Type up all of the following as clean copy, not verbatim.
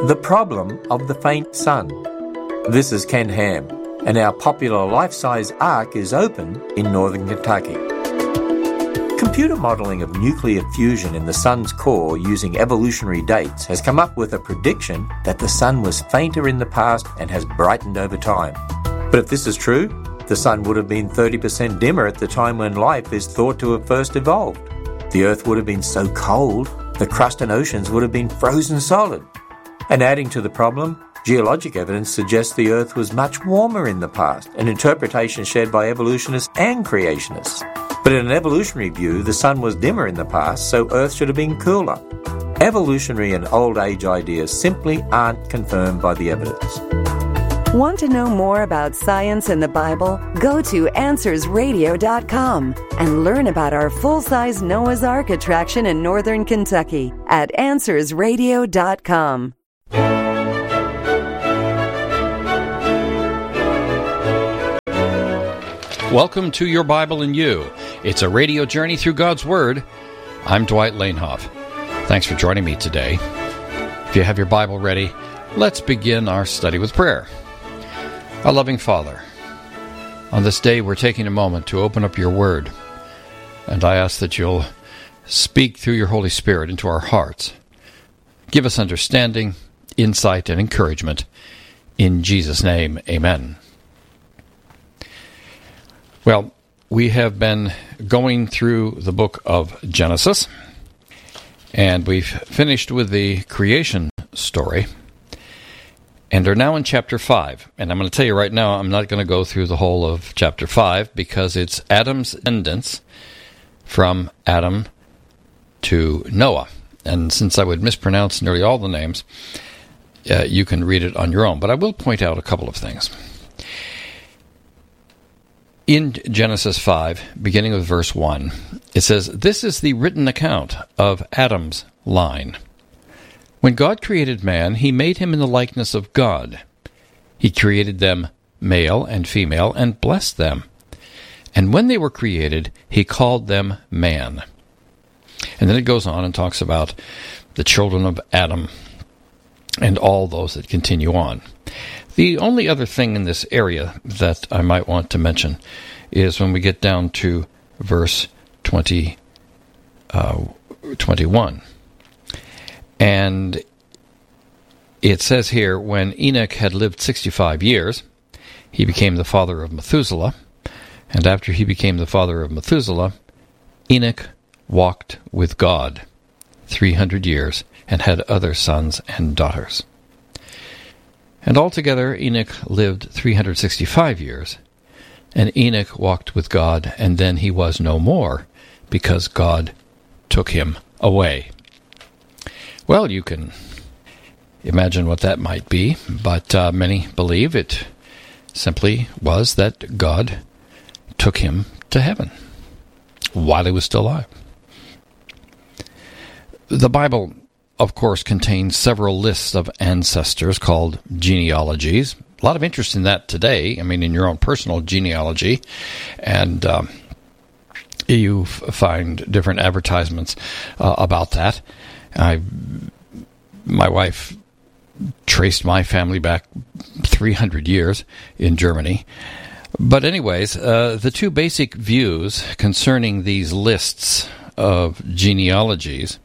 The Problem of the Faint Sun. This is Ken Ham, and our popular life-size ark is open in northern Kentucky. Computer modelling of nuclear fusion in the sun's core using evolutionary dates has come up with a prediction that the sun was fainter in the past and has brightened over time. But if this is true, the sun would have been 30% dimmer at the time when life is thought to have first evolved. The Earth would have been so cold, the crust and oceans would have been frozen solid. And adding to the problem, geologic evidence suggests the Earth was much warmer in the past, an interpretation shared by evolutionists and creationists. But in an evolutionary view, the sun was dimmer in the past, so Earth should have been cooler. Evolutionary and old age ideas simply aren't confirmed by the evidence. Want to know more about science and the Bible? Go to AnswersRadio.com and learn about our full-size Noah's Ark attraction in northern Kentucky at AnswersRadio.com. Welcome to Your Bible and You. It's a radio journey through God's Word. I'm Dwight Lanehoff. Thanks for joining me today. If you have your Bible ready, let's begin our study with prayer. Our loving Father, on this day we're taking a moment to open up your Word, and I ask that you'll speak through your Holy Spirit into our hearts. Give us understanding, insight, and encouragement. In Jesus' name, amen. Well, we have been going through the book of Genesis, and we've finished with the creation story, and are now in chapter 5. And I'm going to tell you right now, I'm not going to go through the whole of chapter 5, because it's Adam's descendants from Adam to Noah. And since I would mispronounce nearly all the names, you can read it on your own. But I will point out a couple of things. In Genesis 5, beginning with verse 1, it says, "This is the written account of Adam's line. When God created man, he made him in the likeness of God. He created them male and female and blessed them. And when they were created, he called them man." And then it goes on and talks about the children of Adam and all those that continue on. The only other thing in this area that I might want to mention is when we get down to verse 21. And it says here, when Enoch had lived 65 years, he became the father of Methuselah. And after he became the father of Methuselah, Enoch walked with God 300 years and had other sons and daughters. And altogether Enoch lived 365 years, and Enoch walked with God, and then he was no more, because God took him away. Well, you can imagine what that might be, but many believe it simply was that God took him to heaven while he was still alive. The Bible, of course, contains several lists of ancestors called genealogies. A lot of interest in that today. I mean, in your own personal genealogy. And you find different advertisements about that. My wife traced my family back 300 years in Germany. But anyways, the two basic views concerning these lists of genealogies,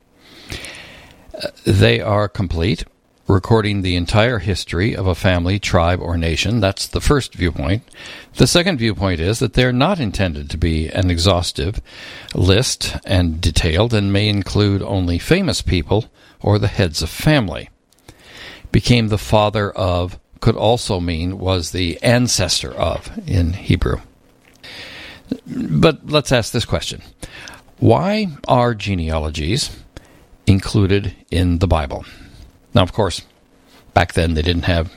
they are complete, recording the entire history of a family, tribe, or nation. That's the first viewpoint. The second viewpoint is that they're not intended to be an exhaustive list and detailed, and may include only famous people or the heads of family. Became the father of could also mean was the ancestor of in Hebrew. But let's ask this question. Why are genealogies included in the Bible? Now, of course, back then they didn't have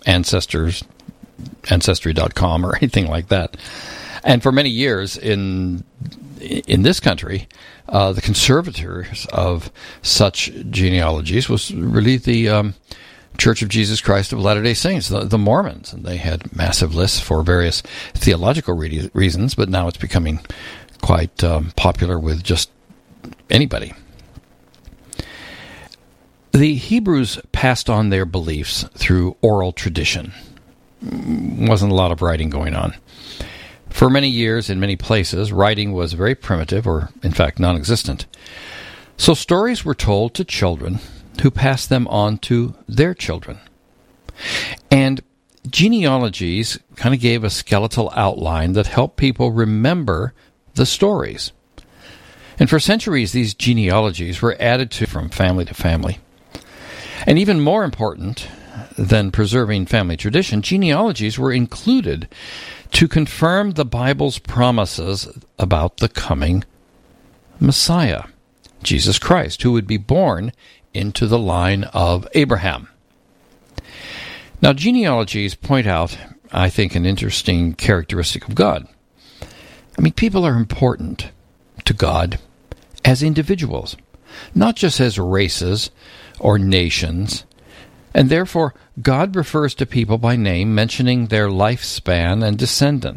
Ancestry.com or anything like that. And for many years in this country, the conservators of such genealogies was really the Church of Jesus Christ of Latter-day Saints, the Mormons. And they had massive lists for various theological reasons, but now it's becoming quite popular with just anybody. The Hebrews passed on their beliefs through oral tradition. Wasn't a lot of writing going on. For many years, in many places, writing was very primitive, or in fact non-existent. So stories were told to children who passed them on to their children. And genealogies kind of gave a skeletal outline that helped people remember the stories. And for centuries, these genealogies were added to from family to family. And even more important than preserving family tradition, genealogies were included to confirm the Bible's promises about the coming Messiah, Jesus Christ, who would be born into the line of Abraham. Now, genealogies point out, I think, an interesting characteristic of God. I mean, people are important to God as individuals, not just as races or nations, and therefore God refers to people by name, mentioning their lifespan and descendants.